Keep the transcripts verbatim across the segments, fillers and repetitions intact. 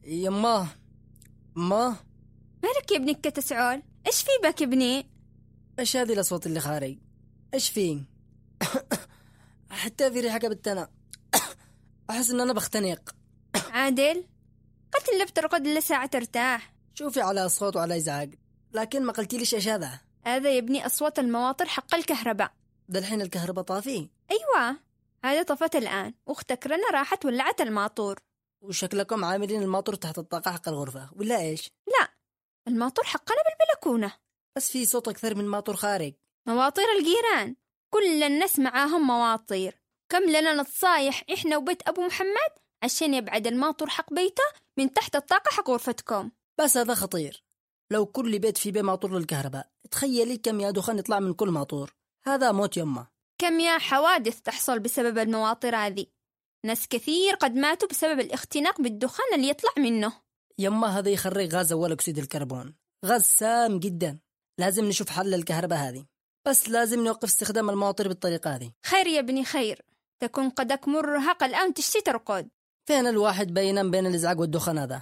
يما ما مالك يا ابني كتسعول؟ ايش في بك يا ابني؟ ايش هذه الاصوات اللي خارج؟ ايش في؟ حتى في ريحه بالتنا. احس ان انا بختنق. عادل قلت اللي بترقد الا ساعة ترتاح. شوفي على اصوات وعلى ازعاج، لكن ما قلتي ليش ايش هذا؟ هذا يا ابني اصوات المواطر حق الكهرباء. ده الحين الكهرباء طافي؟ ايوه هذا طفت الان، واختك رنا راحت ولعت الماطور. وشكلكم عاملين الماطور تحت الطاقه حق الغرفه ولا ايش؟ لا الماطور حقنا بالبلكونه، بس في صوت اكثر من ماطور خارج. مواطير الجيران كل الناس معاهم مواطير. كم لنا نتصايح احنا وبيت ابو محمد عشان يبعد الماطور حق بيته من تحت الطاقه حق غرفتكم. بس هذا خطير. لو كل بيت فيه بيه ماطور للكهرباء، تخيلي كم يا دخان يطلع من كل ماطور. هذا موت يما. كم يا حوادث تحصل بسبب المواطير هذه. ناس كثير قد ماتوا بسبب الاختناق بالدخان اللي يطلع منه. يما هذا يخرج غاز أول أكسيد الكربون، غاز سام جدا. لازم نشوف حل للكهرباء هذه، بس لازم نوقف استخدام المواطير بالطريقة هذه. خير يا ابني خير، تكون قدك مرهق الآن تشتي ترقد. فين الواحد بينام بين الإزعاج والدخان هذا؟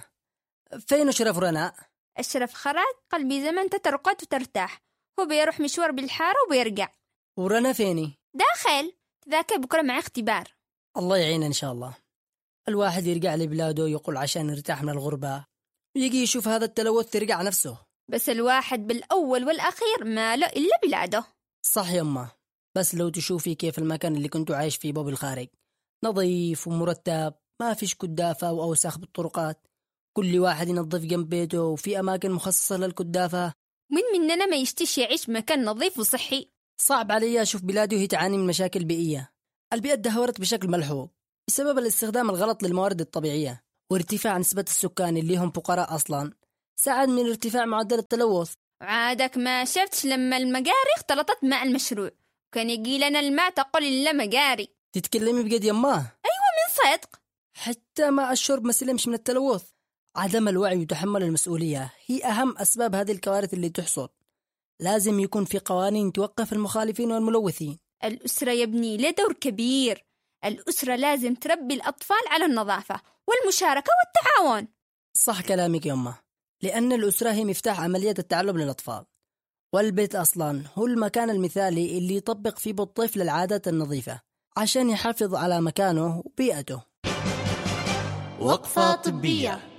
فين أشرف رناء؟ أشرف خرج قلبي زمن تترقد وترتاح، هو بيروح مشوار بالحارة وبيرجع. ورنا فيني؟ داخل ذاك بكرة مع اختبار. الله يعين إن شاء الله. الواحد يرجع لبلاده يقول عشان يرتاح من الغربة، ويجي يشوف هذا التلوث يرجع نفسه. بس الواحد بالأول والأخير ما له إلا بلاده. صح يما، بس لو تشوفي كيف المكان اللي كنتوا عايش فيه باب الخارج نظيف ومرتب، ما فيش كدافة وأوساخ بالطرقات، كل واحد ينظف جنب بيته وفي أماكن مخصصة للكدافة. من مننا ما يشتيش يعيش مكان نظيف وصحي؟ صعب علي أشوف بلادي وهي تعاني من مشاكل بيئية. البيئة دهورت بشكل ملحوظ بسبب الاستخدام الغلط للموارد الطبيعية، وارتفاع نسبة السكان اللي هم فقراء أصلا ساعد من ارتفاع معدل التلوث. عادك ما شفتش لما المجاري اختلطت ماء المشروع كان يجي لنا الماء تقول إلا مجاري؟ تتكلمي بجد يماه؟ أيوة من صدق. حتى ماء الشرب ما سلمش من التلوث. عدم الوعي وتحمل المسؤولية هي أهم أسباب هذه الكوارث اللي تحصل. لازم يكون في قوانين توقف المخالفين والملوثين. الأسرة يا ابني له دور كبير. الأسرة لازم تربي الأطفال على النظافة والمشاركة والتعاون. صح كلامك يما، لأن الأسرة هي مفتاح عملية التعلم للأطفال، والبيت أصلا هو المكان المثالي اللي يطبق فيه بالطفل العادات النظيفة عشان يحافظ على مكانه وبيئته. وقفة طبية.